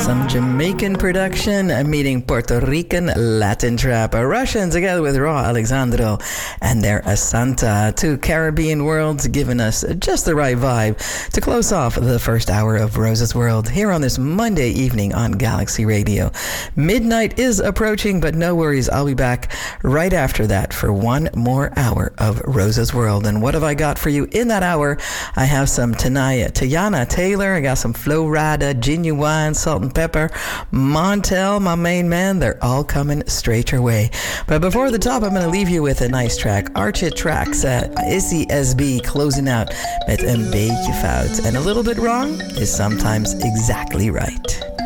Some Jamaican production meeting Puerto Rican Latin trap. Russian together with Raw Alexandro and their Asanta. Two Caribbean worlds giving us just the right vibe to close off the first hour of Rose's World here on this Monday evening on Galaxy Radio. Midnight is approaching, but no worries. I'll be back right after that for one more hour of Rose's World. And what have I got for you in that hour? I have some Tiana Taylor. I got some Flo Rida, Genuine, Salt and Pepper, Montel, my main man. They're all coming straight your way. But before the top, I'm going to leave you with a nice track. Archie Tracks, Issy SB closing out met een beetje fout. And a little bit wrong is sometimes exactly right.